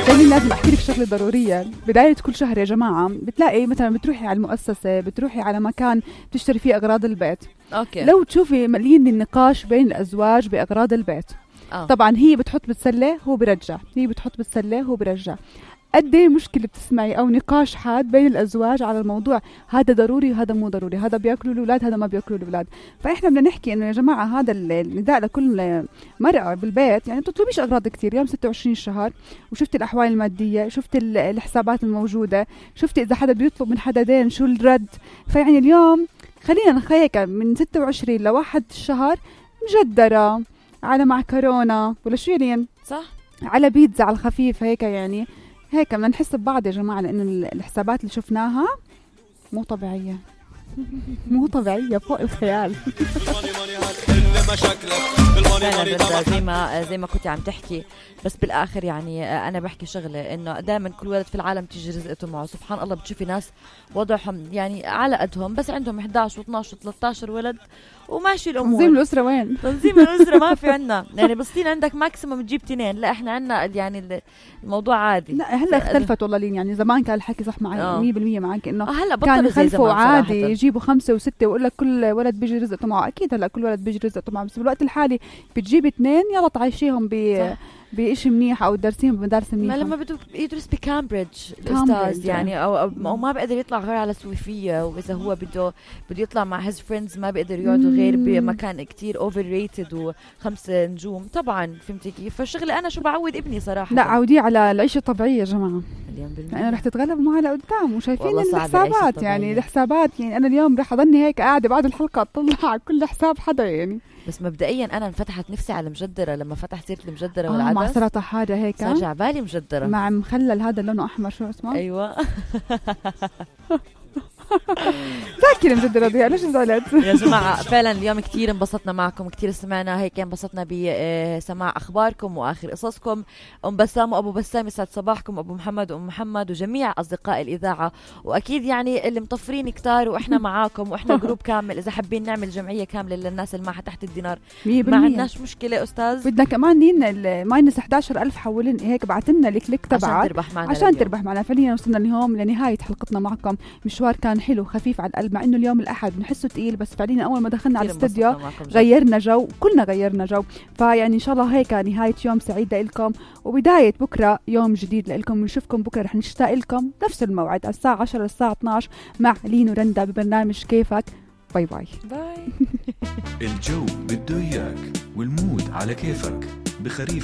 كمان لازم أحكي لك شغلة ضرورية. بداية كل شهر يا جماعة بتلاقي مثلا بتروحي على المؤسسة، بتروحي على مكان بتشتري فيه أغراض البيت. أوكي. لو تشوفي مليين النقاش بين الأزواج بأغراض البيت. طبعا هي بتحط بالسلة هو برجع، هي بتحط بالسلة هو برجع. قد ايه مشكلة بتسمعي او نقاش حاد بين الازواج على الموضوع هذا ضروري وهذا مو ضروري، هذا بياكلوا الاولاد هذا ما بياكلوا الاولاد. فاحنا بدنا نحكي انه يا جماعة هذا النداء لكل مرأة بالبيت، يعني تطلبيش اغراض كتير. يوم 26 الشهر وشفتي الاحوال المادية، شفتي الحسابات الموجودة، شفتي اذا حدا بيطلب من حدا دين شو الرد. فيعني اليوم خلينا نخيك من 26 لواحد الشهر مجدرة على معكرونة ولا شو يعني، صح، على بيتزا على الخفيف هيك. يعني هيك بدنا نحس ببعض يا جماعة، لأن الحسابات اللي شفناها مو طبيعية. مو طبيعية فوق الخيال. زي ما كنت عم تحكي. بس بالآخر يعني أنا بحكي شغلة إنه دائما كل ولد في العالم تيجي رزقته معه. سبحان الله بتشوفي ناس وضعهم يعني على قدهم بس عندهم 11 و12 و13 ولد وماشي الأمور. تنظيم الأسرة وين؟ تنظيم الأسرة ما في عنا. يعني بصين عندك ماكسيموم تجيب 2، لا إحنا عنا يعني الموضوع عادي. لا هلا اختلفت والله لين. يعني زمان كان الحكي صح معي 100% معك إنه هلا كان يخلفوا عادي يجيبوا 5 و6 ويقول لك كل ولد بيجي رزقته معه. أكيد هلا كل ولد بيجي رزقته معه، بس بالوقت الحالي بتجيب 2 يلا تعيشيهم بإشي منيح أو درسين بمدارس منيحة. ما لما بده يدرس بكامبريدج الأستاذ يعني أو ما بقدر يطلع غير على سويفية، وإذا هو بده يطلع مع his friends ما بقدر يقعدوا غير بمكان كتير overrated و5 نجوم. طبعا فهمتي كيف؟ فالشغلة أنا شو بعود ابني صراحة، لا عوديه على العيشة الطبيعية يا جماعة. يعني رح تتغلب معه لقدام. وشايفين الحسابات، يعني الحسابات. يعني أنا اليوم رح أضلني هيك قاعدة بعد الحلقة أطلع على كل حساب حدا. يعني بس مبدئيا أنا انفتحت نفسي على مجدرة لما فتح سيرة المجدرة والعدس مع سلطة حاجة هيك صار جعبالي مجدرة مع مخلل هذا لونه أحمر شو اسمه؟ أيوة. ذاكرة مجدرة ضياء ليش زعلت؟ يا جماعة فعلا اليوم كتير انبسطنا معكم، كتير سمعنا هيك، انبسطنا بسماع أخباركم وآخر قصصكم. أم بسام وأبو بسام يسعد صباحكم، أبو محمد وأم محمد وجميع أصدقاء الإذاعة. وأكيد يعني اللي مطفرين كتار وإحنا معاكم وإحنا جروب كامل. إذا حابين نعمل جمعية كاملة للناس اللي معها تحت الدينار ما عندناش مشكلة أستاذ. بدنا كمان ماينس 11,000 حولين هيك بعتلنا الكليك تبعك عشان تربح معنا. فعليا وصلنا اليوم لنهاية حلقتنا معكم. مشوار كان حلو خفيف على القلب، مع انه اليوم الاحد بنحسه تقيل، بس فعليا اول ما دخلنا على الاستوديو غيرنا جو، كلنا غيرنا جو. فيعني ان شاء الله هيك نهايه يوم سعيد لكم وبدايه بكره يوم جديد لكم. ونشوفكم بكره، رح نشتاق لكم نفس الموعد الساعه 10 للساعه 12 مع لين ورندا ببرنامج كيفك. باي باي باي. الجو بده اياك والمود على كيفك بخريف